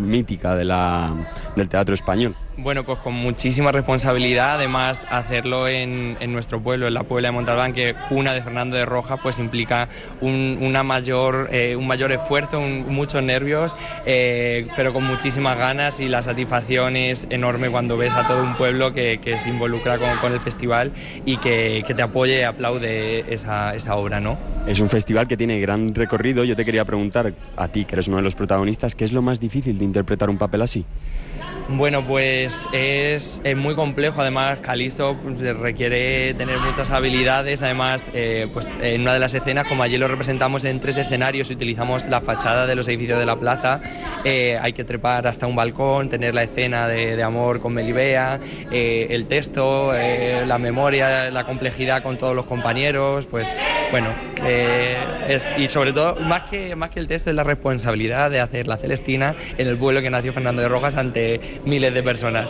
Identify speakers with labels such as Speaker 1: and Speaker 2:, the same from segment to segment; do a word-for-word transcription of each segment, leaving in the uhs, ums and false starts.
Speaker 1: mítica de la, del teatro español.
Speaker 2: Bueno, pues con muchísima responsabilidad, además hacerlo en, en nuestro pueblo, en la Puebla de Montalbán, que es cuna de Fernando de Rojas, pues implica un, una mayor, eh, un mayor esfuerzo, un, muchos nervios, eh, pero con muchísimas ganas, y la satisfacción es enorme cuando ves a todo un pueblo que, que se involucra con, con el festival y que, que te apoye y aplaude esa, esa obra, ¿no?
Speaker 1: Es un festival que tiene gran recorrido. Yo te quería preguntar, a ti, que eres uno de los protagonistas, ¿qué es lo más difícil de interpretar un papel así?
Speaker 2: Bueno, pues es, es muy complejo. Además, Calisto pues, requiere tener muchas habilidades. Además, eh, pues en una de las escenas, como allí lo representamos en tres escenarios y utilizamos la fachada de los edificios de la plaza, eh, hay que trepar hasta un balcón, tener la escena de, de amor con Melibea, eh, el texto, eh, la memoria, la complejidad con todos los compañeros. Pues bueno, eh, es, y sobre todo, más que, más que el texto, es la responsabilidad de hacer la Celestina en el pueblo que nació Fernando de Rojas ante miles de personas.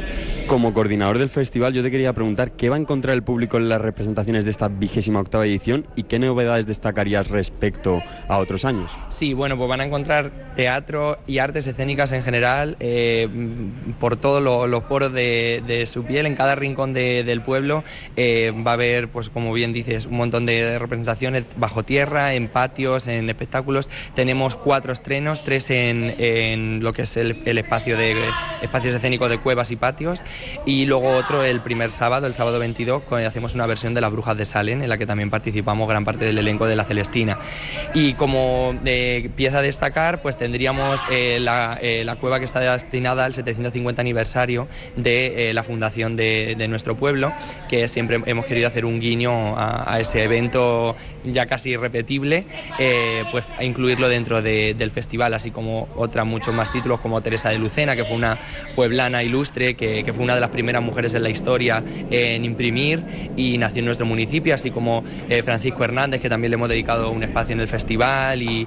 Speaker 1: Como coordinador del festival, yo te quería preguntar qué va a encontrar el público en las representaciones de esta vigésima octava edición y qué novedades destacarías respecto a otros años.
Speaker 2: Sí, bueno, pues van a encontrar teatro y artes escénicas en general, eh, por todos lo, los poros de, de su piel, en cada rincón de, del pueblo. Eh, va a haber, pues como bien dices, un montón de representaciones bajo tierra, en patios, en espectáculos. Tenemos cuatro estrenos, tres en, en lo que es el, el espacio de espacios escénicos de cuevas y patios, y luego otro el primer sábado, el sábado veintidós, cuando hacemos una versión de Las Brujas de Salem, en la que también participamos gran parte del elenco de la Celestina. Y como eh, pieza a destacar, pues tendríamos eh, la, eh, la cueva que está destinada al setecientos cincuenta aniversario de eh, la fundación de, de nuestro pueblo, que siempre hemos querido hacer un guiño a, a ese evento ya casi irrepetible, eh, pues a incluirlo dentro de, del festival, así como otras muchos más títulos, como Teresa de Lucena, que fue una pueblana ilustre, que, que fue una de las primeras mujeres en la historia en imprimir y nació en nuestro municipio, así como eh, Francisco Hernández, que también le hemos dedicado un espacio en el festival, y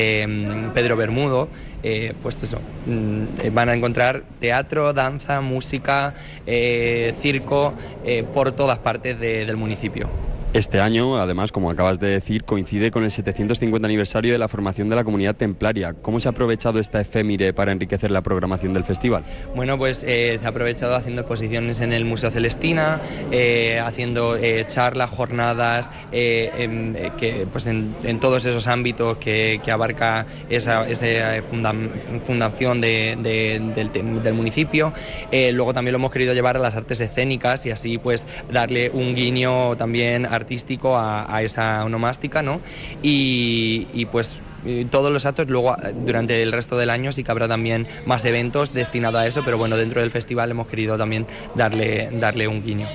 Speaker 2: eh, Pedro Bermudo. Eh, pues eso, mm, van a encontrar teatro, danza, música, eh, circo, eh, por todas partes de, del municipio.
Speaker 1: Este año, además, como acabas de decir, coincide con el setecientos cincuenta aniversario de la formación de la comunidad templaria. ¿Cómo se ha aprovechado esta efeméride para enriquecer la programación del festival?
Speaker 2: Bueno, pues eh, se ha aprovechado haciendo exposiciones en el Museo Celestina, eh, haciendo eh, charlas, jornadas, eh, en, eh, que, pues en, en todos esos ámbitos que, que abarca esa, esa funda, fundación de, de, del, del municipio. Eh, luego también lo hemos querido llevar a las artes escénicas y así pues darle un guiño también artístico a, a esa onomástica, ¿no? Y, y pues todos los actos, luego durante el resto del año sí que habrá también más eventos destinados a eso, pero bueno, dentro del festival hemos querido también darle, darle un guiño.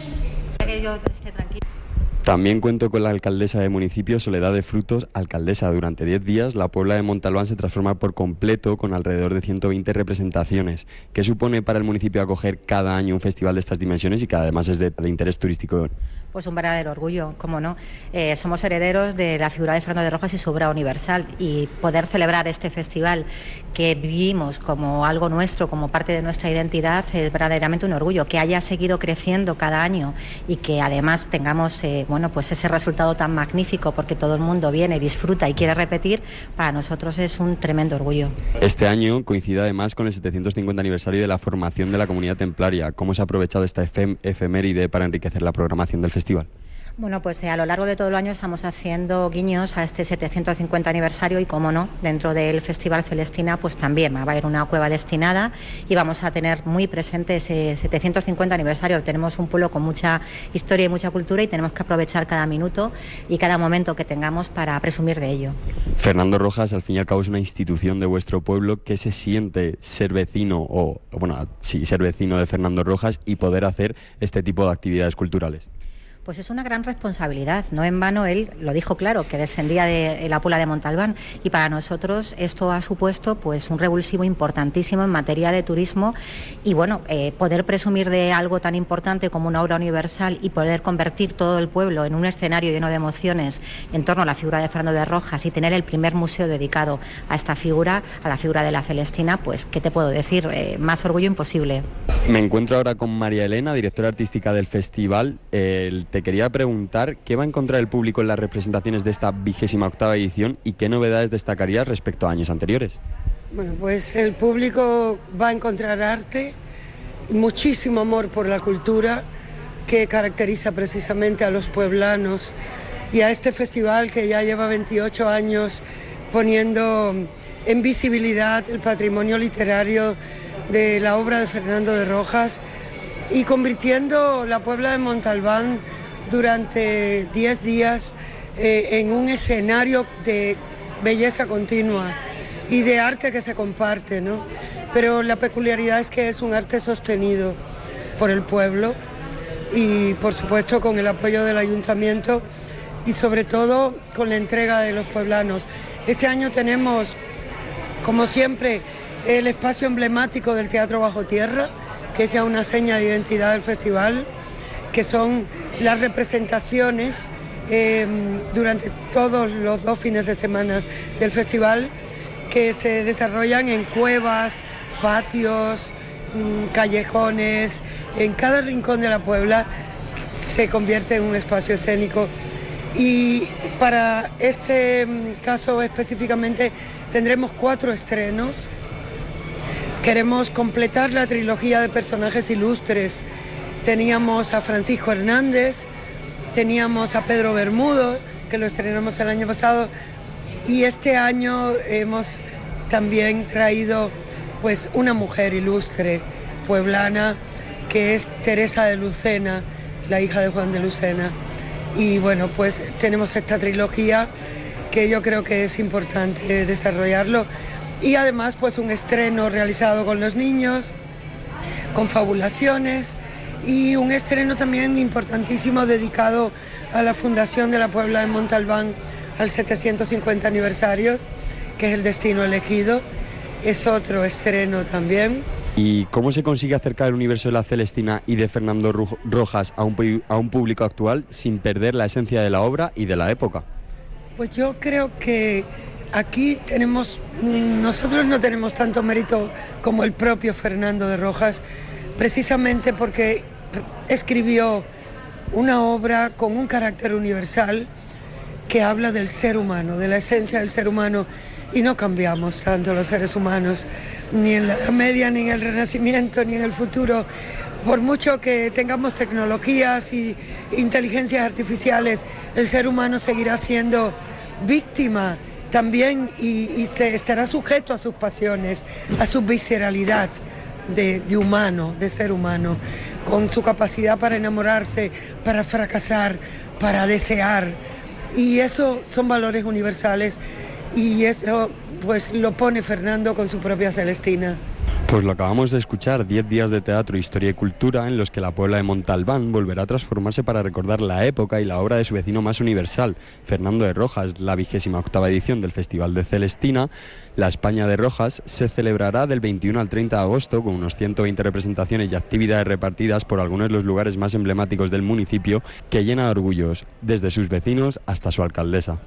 Speaker 1: También cuento con la alcaldesa de municipio, Soledad de Frutos. Alcaldesa, durante diez días la Puebla de Montalbán se transforma por completo con alrededor de ciento veinte representaciones. ¿Qué supone para el municipio acoger cada año un festival de estas dimensiones y que además es de, de interés turístico?
Speaker 3: Pues un verdadero orgullo, cómo no. Eh, somos herederos de la figura de Fernando de Rojas y su obra universal, y poder celebrar este festival que vivimos como algo nuestro, como parte de nuestra identidad, es verdaderamente un orgullo. Que haya seguido creciendo cada año y que además tengamos eh, bueno, pues ese resultado tan magnífico, porque todo el mundo viene, disfruta y quiere repetir, para nosotros es un tremendo orgullo.
Speaker 1: Este año coincide además con el setecientos cincuenta aniversario de la formación de la comunidad templaria. ¿Cómo se ha aprovechado esta efem efeméride para enriquecer la programación del festival?
Speaker 3: Bueno, pues eh, a lo largo de todo el año estamos haciendo guiños a este setecientos cincuenta aniversario y, como no, dentro del Festival Celestina pues también va a haber una cueva destinada y vamos a tener muy presente ese setecientos cincuenta aniversario. Tenemos un pueblo con mucha historia y mucha cultura y tenemos que aprovechar cada minuto y cada momento que tengamos para presumir de ello.
Speaker 1: Fernando Rojas, al fin y al cabo, es una institución de vuestro pueblo. ¿Qué se siente ser vecino, o bueno, sí, ser vecino de Fernando Rojas y poder hacer este tipo de actividades culturales?
Speaker 3: Pues es una gran responsabilidad, no en vano él lo dijo claro, que descendía de la Puebla de Montalbán, y para nosotros esto ha supuesto pues un revulsivo importantísimo en materia de turismo y bueno, eh, poder presumir de algo tan importante como una obra universal y poder convertir todo el pueblo en un escenario lleno de emociones en torno a la figura de Fernando de Rojas y tener el primer museo dedicado a esta figura, a la figura de la Celestina, pues ¿qué te puedo decir? Eh, más orgullo imposible.
Speaker 1: Me encuentro ahora con María Elena, directora artística del festival. El Te quería preguntar qué va a encontrar el público en las representaciones de esta vigésima octava edición y qué novedades destacarías respecto a años anteriores.
Speaker 4: Bueno, pues el público va a encontrar arte, muchísimo amor por la cultura que caracteriza precisamente a los pueblanos y a este festival que ya lleva veintiocho años poniendo en visibilidad el patrimonio literario de la obra de Fernando de Rojas y convirtiendo la Puebla de Montalbán durante diez días eh, en un escenario de belleza continua y de arte que se comparte, ¿no? Pero la peculiaridad es que es un arte sostenido por el pueblo y por supuesto con el apoyo del ayuntamiento y sobre todo con la entrega de los pueblanos. Este año tenemos, como siempre, el espacio emblemático del Teatro Bajo Tierra, que es ya una seña de identidad del festival, que son las representaciones eh, durante todos los dos fines de semana del festival, que se desarrollan en cuevas, patios, mmm, callejones, en cada rincón de la Puebla se convierte en un espacio escénico. Y para este caso específicamente tendremos cuatro estrenos. Queremos completar la trilogía de personajes ilustres. Teníamos a Francisco Hernández, teníamos a Pedro Bermudo, que lo estrenamos el año pasado, y este año hemos también traído pues una mujer ilustre pueblana, que es Teresa de Lucena, la hija de Juan de Lucena. Y bueno, pues tenemos esta trilogía que yo creo que es importante desarrollarlo. Y además pues un estreno realizado con los niños, con fabulaciones, y un estreno también importantísimo dedicado a la fundación de la Puebla de Montalbán al setecientos cincuenta aniversario, que es El destino elegido. Es otro estreno también.
Speaker 1: ¿Y cómo se consigue acercar el universo de la Celestina y de Fernando Rojas a un, a un público actual sin perder la esencia de la obra y de la época?
Speaker 4: Pues yo creo que aquí tenemos, nosotros no tenemos tanto mérito como el propio Fernando de Rojas, precisamente porque escribió una obra con un carácter universal que habla del ser humano, de la esencia del ser humano, y no cambiamos tanto los seres humanos, ni en la Edad Media, ni en el Renacimiento, ni en el futuro. Por mucho que tengamos tecnologías y inteligencias artificiales, el ser humano seguirá siendo víctima también y, y se estará sujeto a sus pasiones, a su visceralidad de, de humano, de ser humano, con su capacidad para enamorarse, para fracasar, para desear. Y eso son valores universales y eso pues lo pone Fernando con su propia Celestina.
Speaker 1: Pues lo acabamos de escuchar, diez días de teatro, historia y cultura en los que la Puebla de Montalbán volverá a transformarse para recordar la época y la obra de su vecino más universal, Fernando de Rojas. La vigésima octava edición del Festival de Celestina, la España de Rojas, se celebrará del veintiuno al treinta de agosto con unos ciento veinte representaciones y actividades repartidas por algunos de los lugares más emblemáticos del municipio, que llena de orgullos, desde sus vecinos hasta su alcaldesa.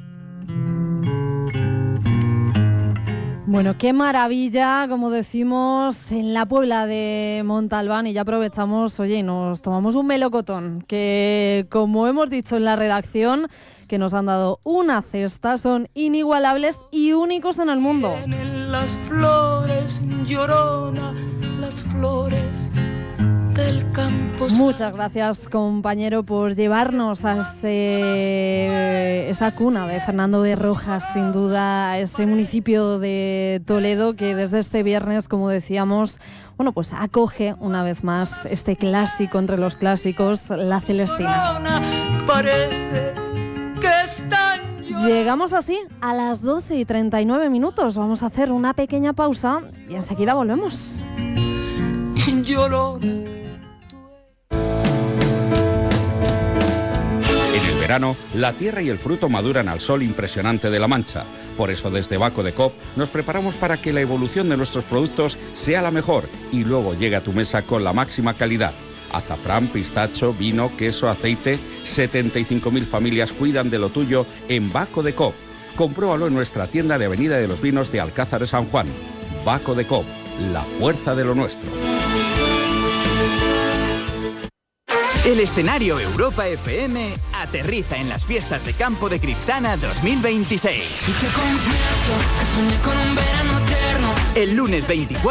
Speaker 5: Bueno, qué maravilla, como decimos, en la Puebla de Montalbán, y ya aprovechamos, oye, nos tomamos un melocotón, que como hemos dicho en la redacción, que nos han dado una cesta, son inigualables y únicos en el mundo.
Speaker 6: Tienen las flores, Llorona, las flores del campo.
Speaker 5: Muchas gracias, compañero, por llevarnos a ese, esa cuna de Fernando de Rojas, sin duda, a ese municipio de Toledo que desde este viernes, como decíamos, bueno, pues acoge una vez más este clásico entre los clásicos, la Celestina.
Speaker 6: Parece que están llorando.
Speaker 5: Llegamos así a las doce y treinta y nueve minutos. Vamos a hacer una pequeña pausa y enseguida volvemos.
Speaker 6: Llorona.
Speaker 7: En el verano, la tierra y el fruto maduran al sol impresionante de La Mancha. Por eso desde Baco de Coop nos preparamos para que la evolución de nuestros productos sea la mejor y luego llegue a tu mesa con la máxima calidad. Azafrán, pistacho, vino, queso, aceite. setenta y cinco mil familias cuidan de lo tuyo en Baco de Coop. Compruébalo en nuestra tienda de Avenida de los Vinos de Alcázar de San Juan. Baco de Coop, la fuerza de lo nuestro.
Speaker 8: El escenario Europa F M aterriza en las fiestas de campo de Criptana dos mil veintiséis.
Speaker 6: Y te confieso que soñé con un verano eterno.
Speaker 8: El lunes veinticuatro